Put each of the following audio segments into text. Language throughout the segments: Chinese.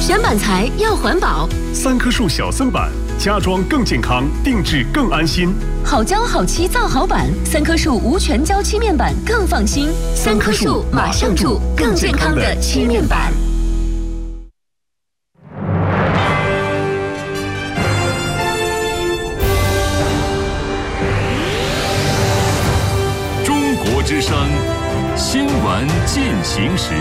选板材要环保 ，3棵树小森板，家装更健康，定制更安心。 好胶好漆造好板，3棵树无全胶漆面板更放心。3棵树马上住更健康的漆面板。 中国之声新闻进行时。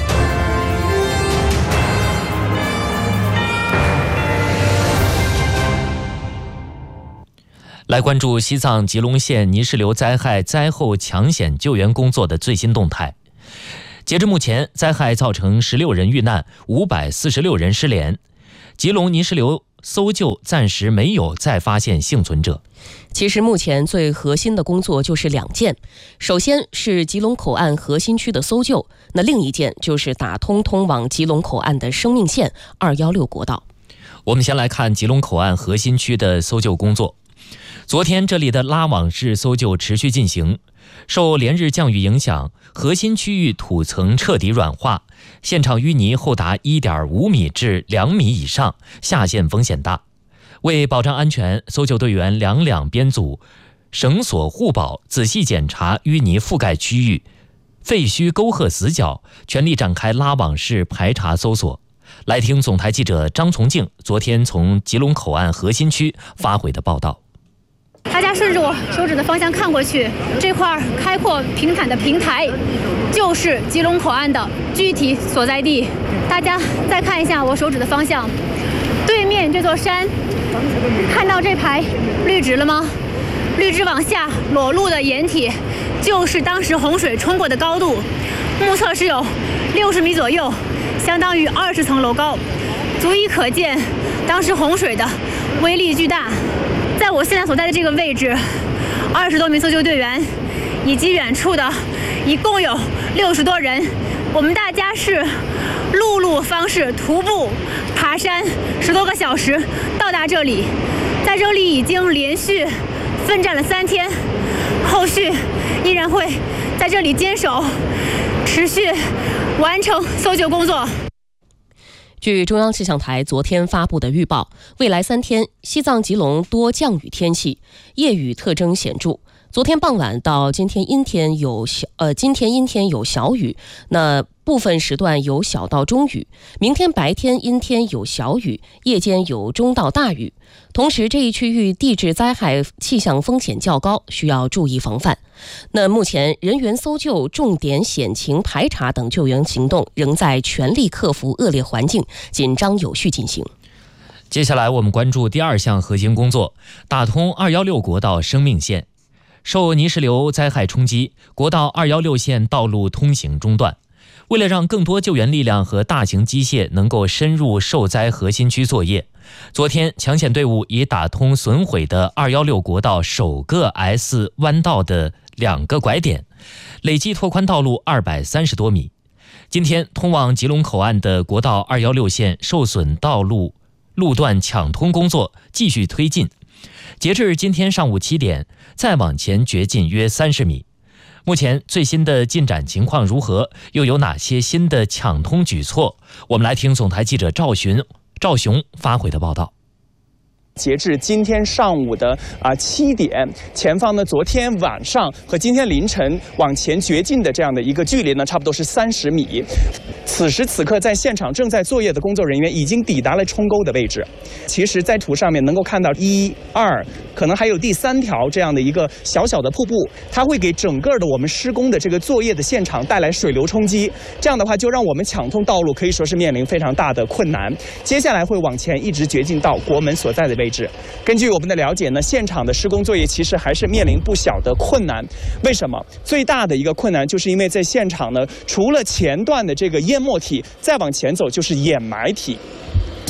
来关注西藏吉隆县泥石流灾害灾后抢险救援工作的最新动态。截至目前，灾害造成16人遇难，546人失联。吉隆泥石流搜救暂时没有再发现幸存者。 其实目前最核心的工作就是2件，首先是吉隆口岸核心区的搜救，那另一件就是打通通往吉隆口岸的生命线216国道。 我们先来看吉隆口岸核心区的搜救工作。昨天这里的拉网式搜救持续进行，受连日降雨影响，核心区域土层彻底软化，现场淤泥厚达 1.5 米至2米以上，下陷风险大。为保障安全，搜救队员两编组，绳索互保，仔细检查淤泥覆盖区域、废墟沟壑死角，全力展开拉网式排查搜索。来听总台记者张从静昨天从吉隆口岸核心区发回的报道。 大家顺着我手指的方向看过去，这块开阔平坦的平台就是吉隆口岸的具体所在地。大家再看一下我手指的方向，对面这座山，看到这排绿植了吗？绿植往下裸露的掩体就是当时洪水冲过的高度，目测是有60米左右，相当于20层楼高，足以可见当时洪水的威力巨大。在我现在所在的这个位置，20多名搜救队员以及远处的一共有60多人，我们大家是陆路方式徒步爬山10多个小时到达这里，在这里已经连续奋战了3天，后续依然会在这里坚守，持续完成搜救工作。 据中央气象台昨天发布的预报，未来3天西藏吉隆多降雨天气，夜雨特征显著。昨天傍晚到今天阴天有小雨，那部分时段有小到中雨。明天白天阴天有小雨，夜间有中到大雨。同时，这一区域地质灾害气象风险较高，需要注意防范。那目前人员搜救、重点险情排查等救援行动仍在全力克服恶劣环境，紧张有序进行。 接下来我们关注第2项核心工作，打通216国道生命线。受泥石流灾害冲击，国道216线道路通行中断。为了让更多救援力量和大型机械能够深入受灾核心区作业，昨天抢险队伍已打通损毁的216国道首个 S 弯道的2个拐点，累计拓宽道路230多米。今天通往吉隆口岸的国道216线受损道路路段抢通工作继续推进，截至今天上午7点，再往前掘进约30米。目前最新的进展情况如何？又有哪些新的抢通举措？我们来听总台记者赵雄发回的报道。 截至今天上午的7点，前方呢昨天晚上和今天凌晨往前掘进的这样的一个距离呢，差不多是30米。此时此刻，在现场正在作业的工作人员已经抵达了冲沟的位置。其实，在图上面能够看到1、2，可能还有第3条这样的一个小小的瀑布，它会给整个的我们施工的这个作业的现场带来水流冲击。这样的话，就让我们抢通道路可以说是面临非常大的困难。接下来会往前一直掘进到国门所在的位置。根据我们的了解呢，现场的施工作业其实还是面临不小的困难。为什么？最大的一个困难就是因为在现场呢，除了前段的这个淹没体，再往前走就是掩埋体。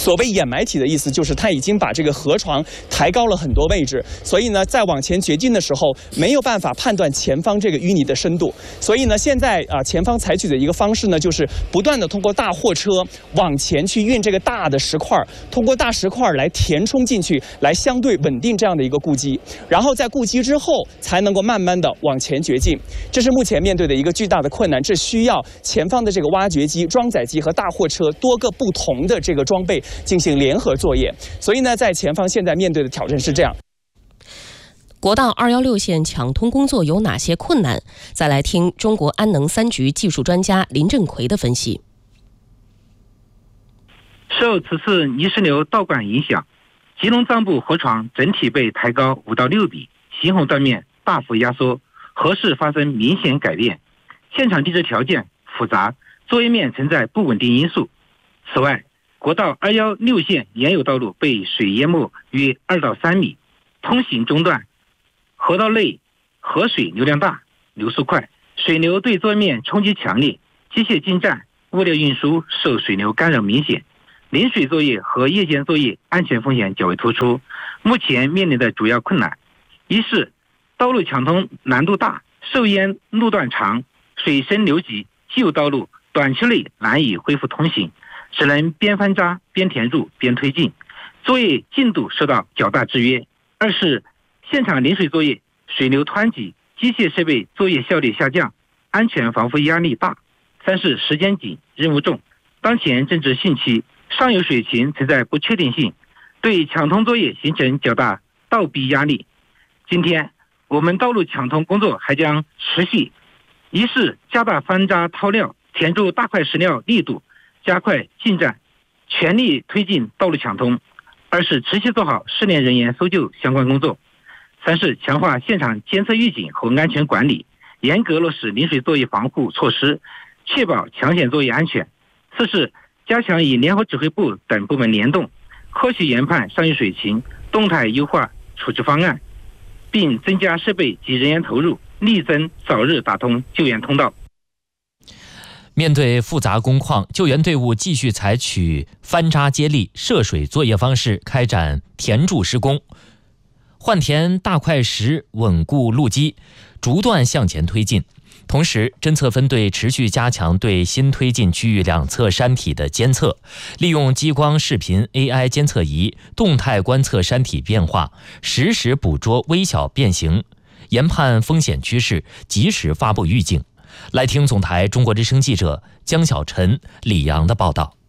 所谓掩埋体的意思就是它已经把这个河床抬高了很多位置，所以呢，在往前掘进的时候没有办法判断前方这个淤泥的深度。所以呢，现在前方采取的一个方式呢，就是不断的通过大货车往前去运这个大的石块，通过大石块来填充进去，来相对稳定这样的一个固基，然后在固基之后才能够慢慢的往前掘进。这是目前面对的一个巨大的困难，这需要前方的这个挖掘机、装载机和大货车多个不同的这个装备进行联合作业。所以呢，在前方现在面对的挑战是这样。 国道216线抢通工作有哪些困难？再来听中国安能3局技术专家林振奎的分析。 受此次泥石流道管影响，吉隆藏布河床整体被抬高5到6米，行洪断面大幅压缩，河势发生明显改变，现场地质条件复杂，作业面存在不稳定因素。此外，国道216线原有道路被水淹没约2到3米，通行中断，河道内河水流量大，流速快，水流对作业面冲击强烈，机械进站、物料运输受水流干扰明显，临水作业和夜间作业安全风险较为突出。目前面临的主要困难，一是道路抢通难度大，受淹路段长，水深流急，既有道路短期内难以恢复通行，只能边翻渣边填入边推进，作业进度受到较大制约。二是现场临水作业水流湍急，机械设备作业效率下降，安全防护压力大。三是时间紧，任务重，当前正值汛期，上游水情存在不确定性，对抢通作业形成较大倒逼压力。今天我们道路抢通工作还将持续，一是加大翻渣掏料填入大块石料力度，加快进站，全力推进道路抢通；二是持续做好失联人员搜救相关工作；三是强化现场监测预警和安全管理，严格落实临水作业防护措施，确保抢险作业安全；四是加强与联合指挥部等部门联动，科学研判上游水情，动态优化处置方案，并增加设备及人员投入，力争早日打通救援通道。 面对复杂工况，救援队伍继续采取翻渣接力、涉水作业方式开展填筑施工，换填大块石，稳固路基，逐段向前推进。同时，侦测分队持续加强对新推进区域两侧山体的监测，利用激光视频 AI 监测仪动态观测山体变化，实时捕捉微小变形，研判风险趋势，及时发布预警。来听总台中国之声记者江小晨、李阳的报道。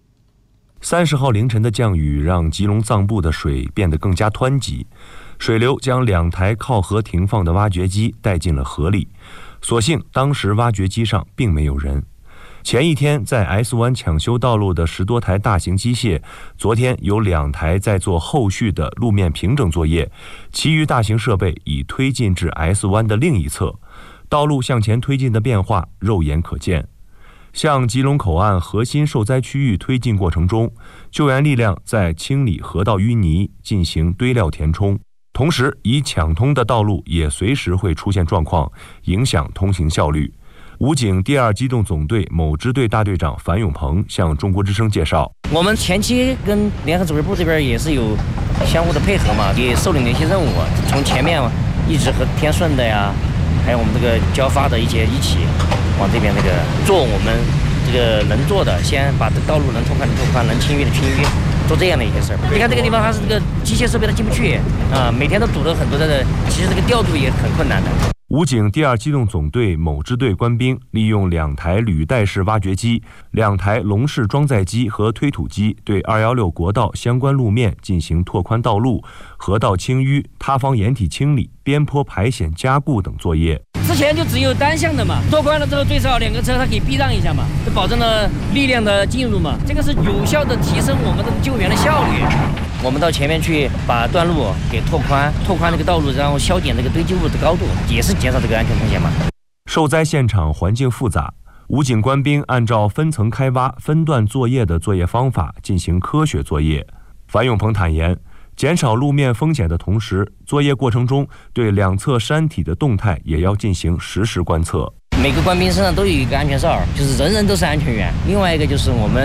30号凌晨的降雨让吉隆藏布的水变得更加湍急，水流将2台靠河停放的挖掘机带进了河里。所幸当时挖掘机上并没有人。前一天在 S 湾抢修道路的10多台大型机械，昨天有2台在做后续的路面平整作业，其余大型设备已推进至 S 湾的另一侧。道路向前推进的变化肉眼可见。向吉隆口岸核心受灾区域推进过程中，救援力量在清理河道淤泥，进行堆料填充。同时，已抢通的道路也随时会出现状况，影响通行效率。武警第2机动总队某支队大队长樊永鹏向中国之声介绍： 我们前期跟联合指挥部这边也是有相互的配合嘛，也受领了一些任务，从前面一直和天顺的呀，还有我们这个交发的一起往这边这个做我们这个能做的，先把这道路能拓宽的拓宽，能清淤的清淤，做这样的一些事儿。你看这个地方它是这个机械设备它进不去啊，每天都堵了很多的，其实这个调度也很困难的。 武警第2机动总队某支队官兵利用2台履带式挖掘机、2台笼式装载机和推土机，对216国道相关路面进行拓宽道路、河道清淤、塌方掩体清理、边坡排险加固等作业。 之前就只有单向的嘛，拓宽了之后最少2个车它可以避让一下嘛，就保证了力量的进入嘛，这个是有效的提升我们的救援的效率。我们到前面去把段路给拓宽这个道路，然后削减这个堆积物的高度，也是减少这个安全风险嘛。 受灾现场环境复杂，武警官兵按照分层开挖、分段作业的作业方法进行科学作业。樊永鹏坦言，减少路面风险的同时，作业过程中对两侧山体的动态也要进行实时观测。 每个官兵身上都有一个安全哨，就是人人都是安全员。另外一个就是我们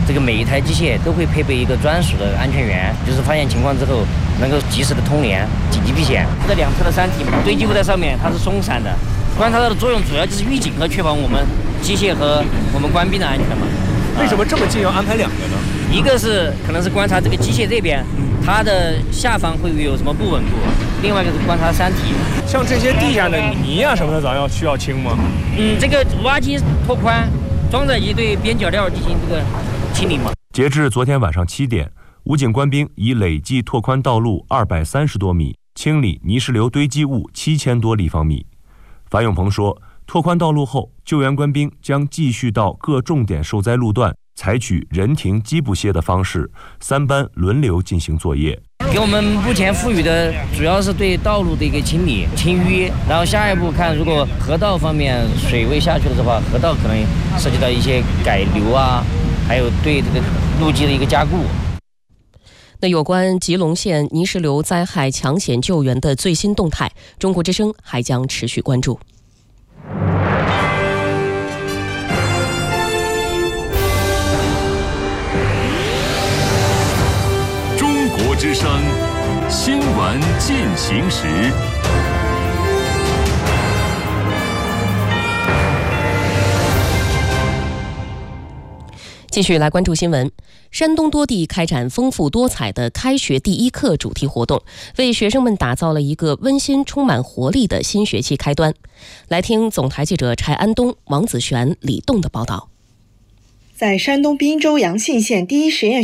这个每一台机械都会配备一个专属的安全员，就是发现情况之后能够及时的通联、紧急避险。这两侧的山体堆积物在上面，它是松散的。观察到的作用主要就是预警和确保我们机械和我们官兵的安全嘛。 为什么这么近要安排2个呢？ 一个是可能是观察这个机械这边，它的下方会有什么不稳固；另外一个是观察山体。 像这些地下的泥啊什么的，咱需要清吗？ 这个挖机拓宽，装载机对边角料进行这个清理嘛。 截至昨天晚上7点，武警官兵已累计拓宽道路230多米，清理泥石流堆积物7000多立方米。樊永鹏说，拓宽道路后，救援官兵将继续到各重点受灾路段，采取人停机不歇的方式，3班轮流进行作业。 给我们目前赋予的主要是对道路的一个清理、清淤，然后下一步看，如果河道方面水位下去了的话，河道可能涉及到一些改流啊，还有对这个路基的一个加固。 那有关吉隆县泥石流灾害抢险救援的最新动态，中国之声还将持续关注。 中国之声新闻进行时。 继续来关注新闻。山东多地开展丰富多彩的开学第一课主题活动，为学生们打造了一个温馨充满活力的新学期开端。来听总台记者柴安东、王子璇、李栋的报道。 在山东滨州阳信县第一实验